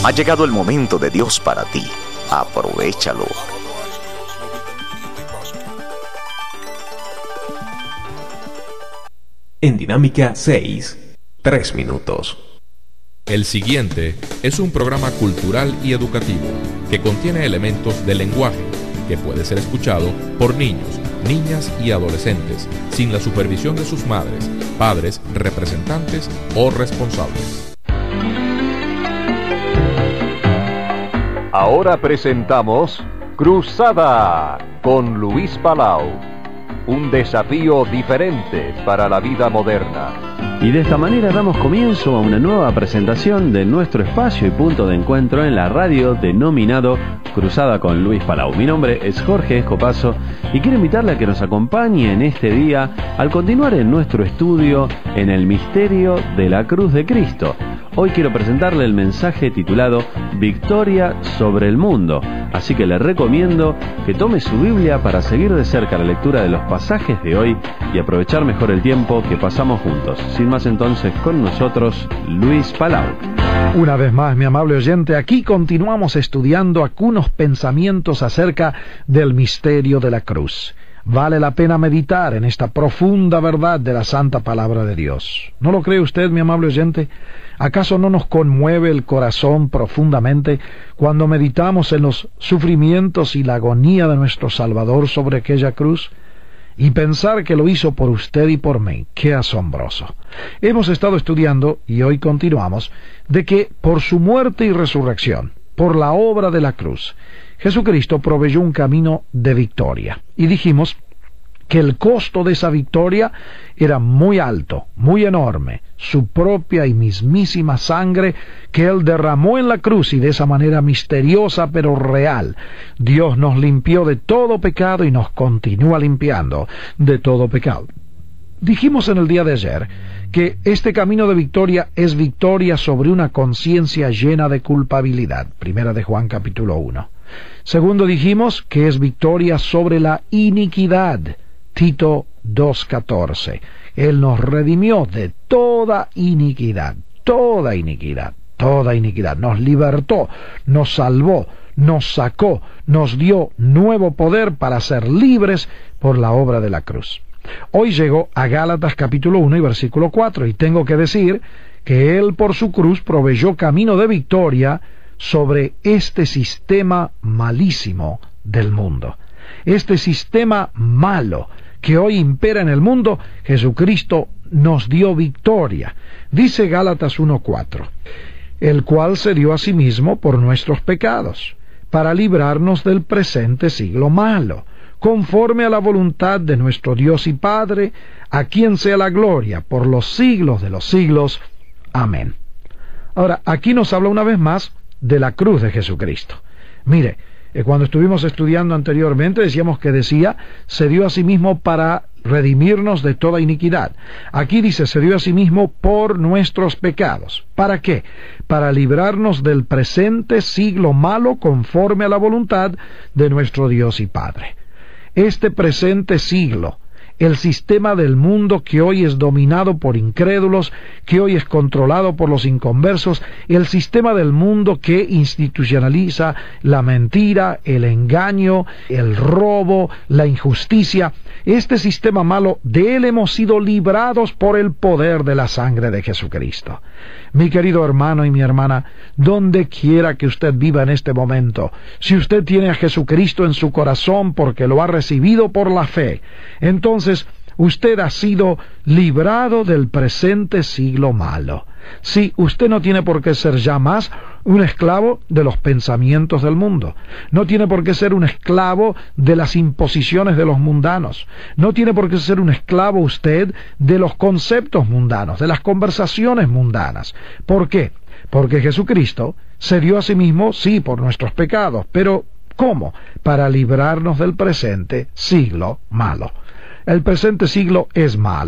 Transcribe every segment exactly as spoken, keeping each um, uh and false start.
Ha llegado el momento de Dios para ti. Aprovéchalo. En Dinámica seis, tres minutos. El siguiente es un programa cultural y educativo que contiene elementos del lenguaje que puede ser escuchado por niños, niñas y adolescentes sin la supervisión de sus madres, padres, representantes o responsables. Ahora presentamos Cruzada con Luis Palau, un desafío diferente para la vida moderna. Y de esta manera damos comienzo a una nueva presentación de nuestro espacio y punto de encuentro en la radio denominado Cruzada con Luis Palau. Mi nombre es Jorge Escopazo y quiero invitarle a que nos acompañe en este día al continuar en nuestro estudio en el misterio de la cruz de Cristo. Hoy quiero presentarle el mensaje titulado Victoria sobre el mundo, así que le recomiendo que tome su Biblia para seguir de cerca la lectura de los pasajes de hoy y aprovechar mejor el tiempo que pasamos juntos. Sin más entonces, con nosotros, Luis Palau. Una vez más, mi amable oyente, aquí continuamos estudiando algunos pensamientos acerca del misterio de la cruz. Vale la pena meditar en esta profunda verdad de la santa palabra de Dios. ¿No lo cree usted, mi amable oyente? ¿Acaso no nos conmueve el corazón profundamente cuando meditamos en los sufrimientos y la agonía de nuestro Salvador sobre aquella cruz? Y pensar que lo hizo por usted y por mí, ¡qué asombroso! Hemos estado estudiando, y hoy continuamos, de que por su muerte y resurrección, por la obra de la cruz, Jesucristo proveyó un camino de victoria. Y dijimos que el costo de esa victoria era muy alto, muy enorme, su propia y mismísima sangre que Él derramó en la cruz, y de esa manera misteriosa pero real, Dios nos limpió de todo pecado y nos continúa limpiando de todo pecado. Dijimos en el día de ayer que este camino de victoria es victoria sobre una conciencia llena de culpabilidad, primera de Juan capítulo uno. Segundo, dijimos que es victoria sobre la iniquidad, Tito dos catorce. Él nos redimió de toda iniquidad, toda iniquidad, toda iniquidad. Nos libertó, nos salvó, nos sacó, nos dio nuevo poder para ser libres por la obra de la cruz. Hoy llegó a Gálatas capítulo uno y versículo cuatro, y tengo que decir que Él por su cruz proveyó camino de victoria sobre este sistema malísimo del mundo. Este sistema malo que hoy impera en el mundo, Jesucristo nos dio victoria. Dice Gálatas uno cuatro, el cual se dio a sí mismo por nuestros pecados, para librarnos del presente siglo malo, conforme a la voluntad de nuestro Dios y Padre, a quien sea la gloria por los siglos de los siglos. Amén. Ahora, aquí nos habla una vez más de la cruz de Jesucristo. Mire, eh, cuando estuvimos estudiando anteriormente decíamos que decía, se dio a sí mismo para redimirnos de toda iniquidad. Aquí dice, se dio a sí mismo por nuestros pecados. ¿Para qué? Para librarnos del presente siglo malo conforme a la voluntad de nuestro Dios y Padre. Este presente siglo, el sistema del mundo que hoy es dominado por incrédulos, que hoy es controlado por los inconversos, el sistema del mundo que institucionaliza la mentira, el engaño, el robo, la injusticia, este sistema malo, de él hemos sido librados por el poder de la sangre de Jesucristo. Mi querido hermano y mi hermana, donde quiera que usted viva en este momento, si usted tiene a Jesucristo en su corazón porque lo ha recibido por la fe, entonces usted ha sido librado del presente siglo malo. Sí, usted no tiene por qué ser ya más un esclavo de los pensamientos del mundo. No tiene por qué ser un esclavo de las imposiciones de los mundanos. No tiene por qué ser un esclavo usted de los conceptos mundanos, de las conversaciones mundanas. ¿Por qué? Porque Jesucristo se dio a sí mismo, sí, por nuestros pecados, pero ¿cómo? Para librarnos del presente siglo malo. El presente siglo es malo.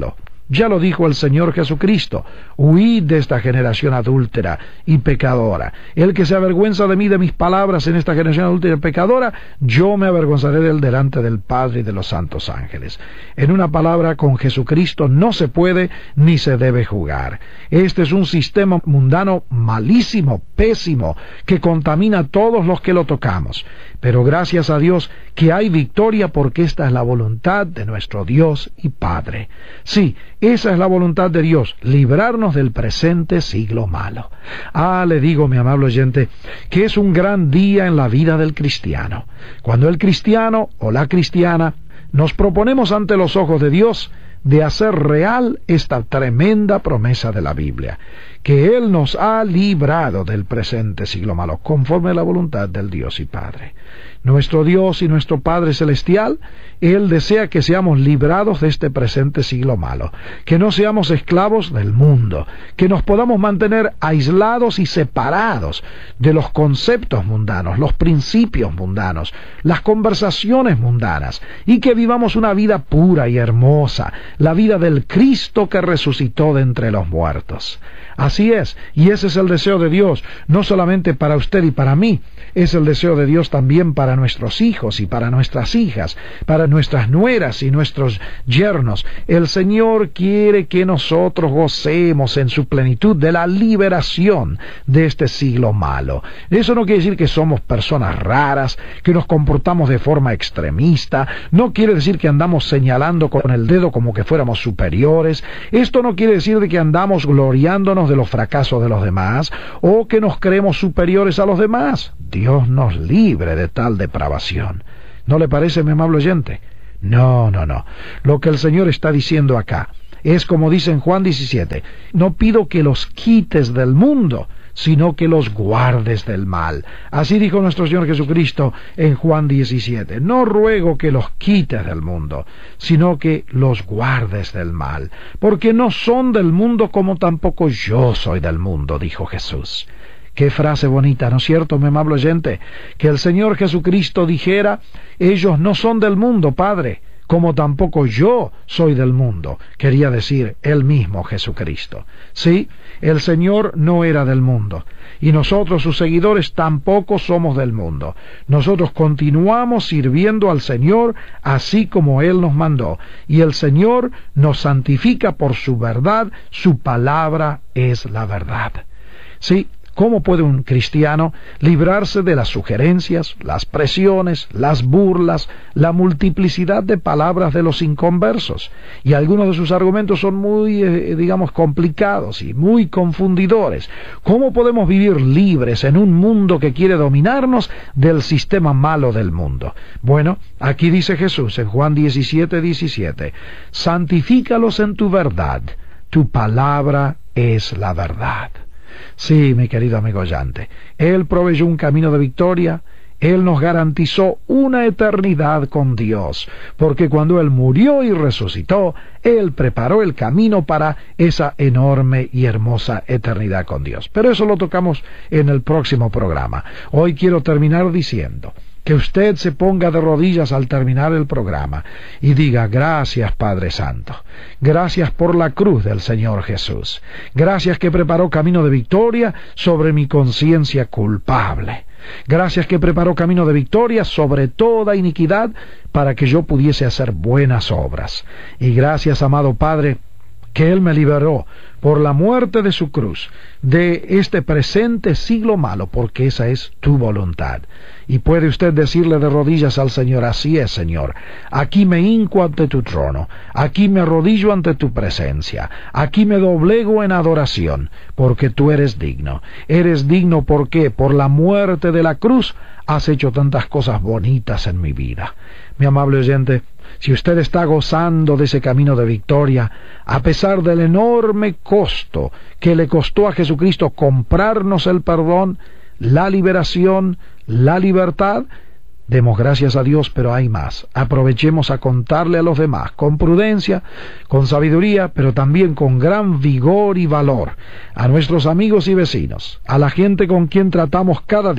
Ya lo dijo el Señor Jesucristo: huid de esta generación adúltera y pecadora. El que se avergüenza de mí, de mis palabras en esta generación adúltera y pecadora, yo me avergonzaré de él delante del Padre y de los santos ángeles. En una palabra, con Jesucristo no se puede ni se debe jugar. Este es un sistema mundano malísimo, pésimo, que contamina a todos los que lo tocamos. Pero gracias a Dios que hay victoria, porque esta es la voluntad de nuestro Dios y Padre. Sí, esa es la voluntad de Dios, librarnos del presente siglo malo. Ah, le digo, mi amable oyente, que es un gran día en la vida del cristiano. Cuando el cristiano o la cristiana nos proponemos ante los ojos de Dios de hacer real esta tremenda promesa de la Biblia, que Él nos ha librado del presente siglo malo, conforme a la voluntad del Dios y Padre. Nuestro Dios y nuestro Padre Celestial, Él desea que seamos librados de este presente siglo malo, que no seamos esclavos del mundo, que nos podamos mantener aislados y separados de los conceptos mundanos, los principios mundanos, las conversaciones mundanas, y que vivamos una vida pura y hermosa, la vida del Cristo que resucitó de entre los muertos. Así es, y ese es el deseo de Dios, no solamente para usted y para mí, es el deseo de Dios también para nuestros hijos y para nuestras hijas, para nuestras nueras y nuestros yernos. El Señor quiere que nosotros gocemos en su plenitud de la liberación de este siglo malo. Eso no quiere decir que somos personas raras, que nos comportamos de forma extremista, no quiere decir que andamos señalando con el dedo como que fuéramos superiores, esto no quiere decir de que andamos gloriándonos de los fracasos de los demás, o que nos creemos superiores a los demás. Dios nos libre de tal depravación. ¿No le parece, mi amable oyente? No, no, no. Lo que el Señor está diciendo acá es como dice en Juan diecisiete, no pido que los quites del mundo, sino que los guardes del mal. Así dijo nuestro Señor Jesucristo en Juan diecisiete. No ruego que los quites del mundo, sino que los guardes del mal. Porque no son del mundo, como tampoco yo soy del mundo, dijo Jesús. Qué frase bonita, ¿no es cierto, mi amable oyente? Que el Señor Jesucristo dijera: ellos no son del mundo, Padre, como tampoco yo soy del mundo. Quería decir Él mismo, Jesucristo. Sí, el Señor no era del mundo, y nosotros, sus seguidores, tampoco somos del mundo. Nosotros continuamos sirviendo al Señor así como Él nos mandó, y el Señor nos santifica por su verdad. Su palabra es la verdad. Sí, ¿cómo puede un cristiano librarse de las sugerencias, las presiones, las burlas, la multiplicidad de palabras de los inconversos? Y algunos de sus argumentos son muy, eh, digamos, complicados y muy confundidores. ¿Cómo podemos vivir libres en un mundo que quiere dominarnos del sistema malo del mundo? Bueno, aquí dice Jesús en Juan diecisiete, diecisiete, santifícalos en tu verdad, tu palabra es la verdad. Sí, mi querido amigo oyente, Él proveyó un camino de victoria, Él nos garantizó una eternidad con Dios, porque cuando Él murió y resucitó, Él preparó el camino para esa enorme y hermosa eternidad con Dios. Pero eso lo tocamos en el próximo programa. Hoy quiero terminar diciendo que usted se ponga de rodillas al terminar el programa y diga: gracias, Padre Santo, gracias por la cruz del Señor Jesús, gracias que preparó camino de victoria sobre mi conciencia culpable, gracias que preparó camino de victoria sobre toda iniquidad para que yo pudiese hacer buenas obras, y gracias, amado Padre, que Él me liberó por la muerte de su cruz de este presente siglo malo, porque esa es tu voluntad. Y puede usted decirle de rodillas al Señor: así es, Señor, aquí me hinco ante tu trono, aquí me arrodillo ante tu presencia, aquí me doblego en adoración, porque tú eres digno. Eres digno, ¿por qué? Por la muerte de la cruz has hecho tantas cosas bonitas en mi vida. Mi amable oyente, si usted está gozando de ese camino de victoria, a pesar del enorme costo que le costó a Jesucristo comprarnos el perdón, la liberación, la libertad, demos gracias a Dios, pero hay más. Aprovechemos a contarle a los demás, con prudencia, con sabiduría, pero también con gran vigor y valor, a nuestros amigos y vecinos, a la gente con quien tratamos cada día,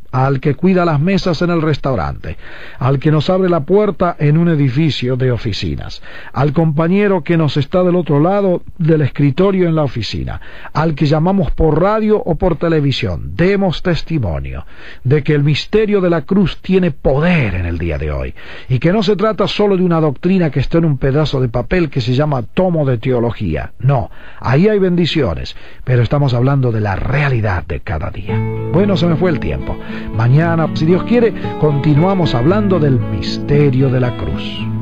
al que cuida las mesas en el restaurante, al que nos abre la puerta en un edificio de oficinas, al compañero que nos está del otro lado del escritorio en la oficina, al que llamamos por radio o por televisión. Demos testimonio de que el misterio de la cruz tiene poder en el día de hoy, y que no se trata solo de una doctrina que está en un pedazo de papel que se llama tomo de teología. No, ahí hay bendiciones, pero estamos hablando de la realidad de cada día. Bueno, se me fue el tiempo. Mañana, si Dios quiere, continuamos hablando del misterio de la cruz.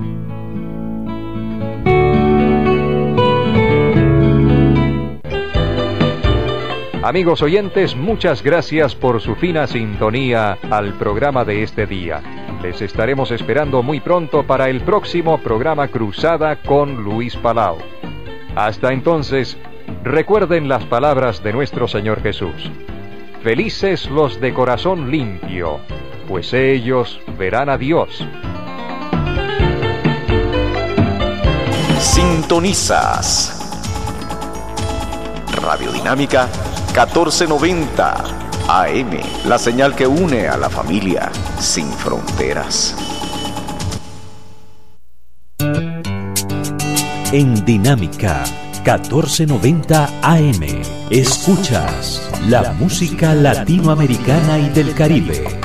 Amigos oyentes, muchas gracias por su fina sintonía al programa de este día. Les estaremos esperando muy pronto para el próximo programa Cruzada con Luis Palau. Hasta entonces, recuerden las palabras de nuestro Señor Jesús. Felices los de corazón limpio, pues ellos verán a Dios. Sintonizas Radio Dinámica catorce noventa A M, la señal que une a la familia sin fronteras. En Dinámica catorce noventa A M escuchas la música latinoamericana y del Caribe.